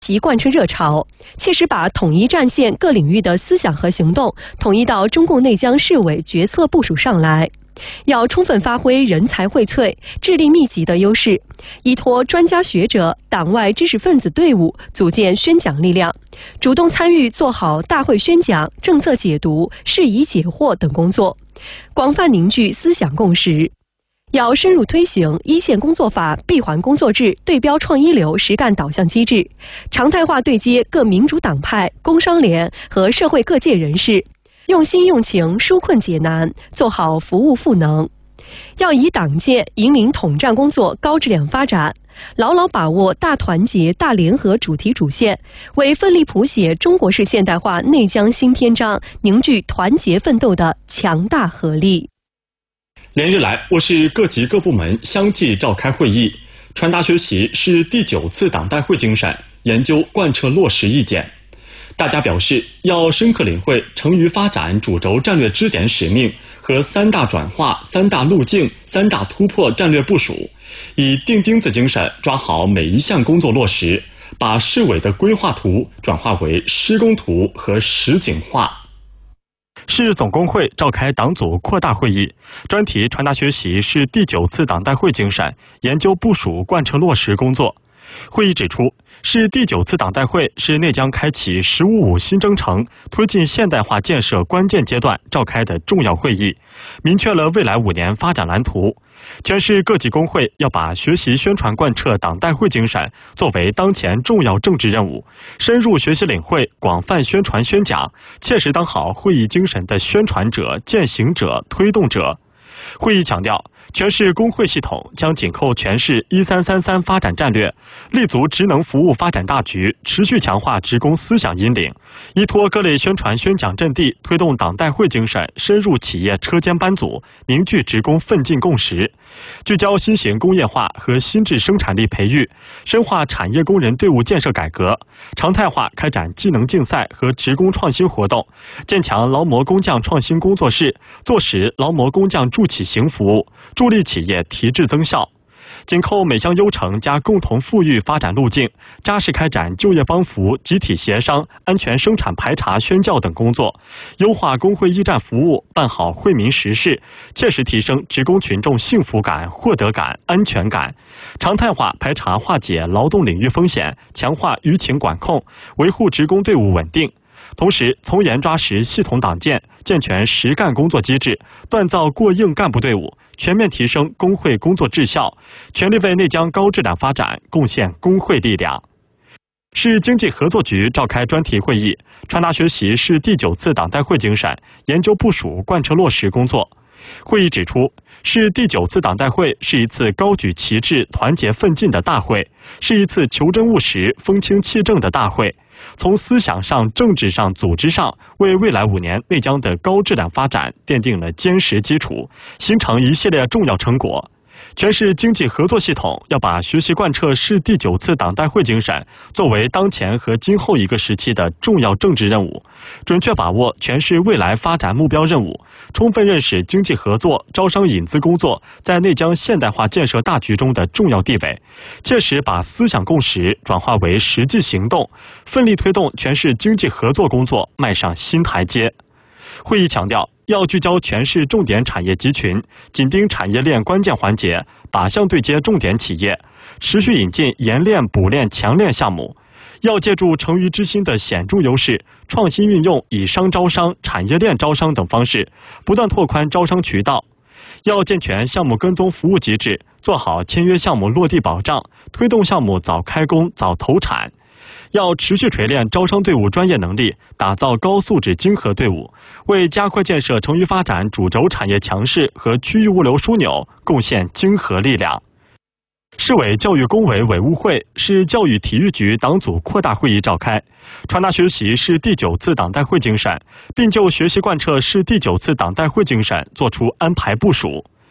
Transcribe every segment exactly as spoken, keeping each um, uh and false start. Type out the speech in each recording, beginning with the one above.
习贯彻热潮，切实把统一战线各领域的思想和行动统一到中共内江市委决策部署上来。要充分发挥人才荟萃、智力密集的优势，依托专家学者、党外知识分子队伍，组建宣讲力量，主动参与做好大会宣讲、政策解读、事宜解惑等工作，广泛凝聚思想共识。要深入推行一线工作法闭环工作制对标创一流实干导向机制，常态化对接各民主党派、工商联和社会各界人士，用心用情纾困解难，做好服务赋能。要以党建引领统战工作高质量发展，牢牢把握大团结大联合主题主线，为奋力谱写中国式现代化内江新篇章凝聚团结奋斗的强大合力。 连日来，我市各级各部门相继召开会议，传达学习是第九次党代会精神，研究贯彻落实意见。大家表示，要深刻领会成渝发展主轴战略支点使命和三大转化、三大路径、三大突破战略部署，以钉钉子精神抓好每一项工作落实，把市委的规划图转化为施工图和实景化。 市总工会召开党组扩大会议，专题传达学习是第九次党代会精神，研究部署贯彻落实工作。会议指出，市第九次党代会是内江开启“十五五”新征程、推进现代化建设关键阶段召开的重要会议，明确了未来五年发展蓝图。全市各级工会要把学习宣传贯彻党代会精神作为当前重要政治任务，深入学习领会，广泛宣传宣讲，切实当好会议精神的宣传者、践行者、推动者。会议强调，全市工会系统将紧扣全市一三三三发展战略，立足职能服务发展大局，持续强化职工思想引领，依托各类宣传宣讲阵地，推动党代会精神深入企业车间班组，凝聚职工奋进共识，聚焦新型工业化和新质生产力培育，深化产业工人队伍建设改革，常态化开展技能竞赛和职工创新活动，建强劳模工匠创新工作室，做实劳模工匠助企行服务，助力企业提质增效。紧扣每项优成加共同富裕发展路径，扎实开展就业帮扶、集体协商、安全生产排查宣教等工作，优化工会驿站服务，办好惠民实事，切实提升职工群众幸福感、获得感、安全感，常态化排查化解劳动领域风险，强化舆情管控，维护职工队伍稳定。同时，从严抓实系统党建，健全实干工作机制，锻造过硬干部队伍，全面提升工会工作质效，全力为内江高质量发展贡献工会力量。市经济合作局召开专题会议，传达学习是第九次党代会精神，研究部署贯彻落实工作。会议指出，市第九次党代会是一次高举旗帜、团结奋进的大会，是一次求真务实、风清气正的大会。从思想上、政治上、组织上，为未来五年内江的高质量发展奠定了坚实基础，形成一系列重要成果。全市经济合作系统要把学习贯彻市第九次党代会精神作为当前和今后一个时期的重要政治任务，准确把握全市未来发展目标任务，充分认识经济合作、招商引资工作在内江现代化建设大局中的重要地位，切实把思想共识转化为实际行动，奋力推动全市经济合作工作迈上新台阶。会议强调，要聚焦全市重点产业集群，紧盯产业链关键环节，靶向对接重点企业，持续引进研链、补链、强链项目。要借助成渝之心的显著优势，创新运用以商招商、产业链招商等方式，不断拓宽招商渠道。要健全项目跟踪服务机制，做好签约项目落地保障，推动项目早开工、早投产。要持续锤炼招商队伍专业能力，打造高素质精核队伍，为加快建设成渝发展主轴产业强势和区域物流枢纽贡献精核力量。市委教育工委委务会、市教育体育局党组扩大会议召开，传达学习是第九次党代会精神，并就学习贯彻是第九次党代会精神作出安排部署。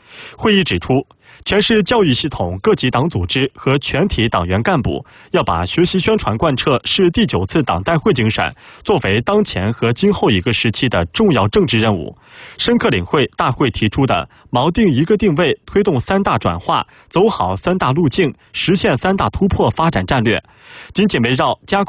会议指出，全市教育系统各级党组织和全体党员干部要把学习宣传贯彻市第九次党代会精神作为当前和今后一个时期的重要政治任务，深刻领会大会提出的锚定一个定位、推动三大转化、走好三大路径、实现三大突破发展战略，紧紧围绕加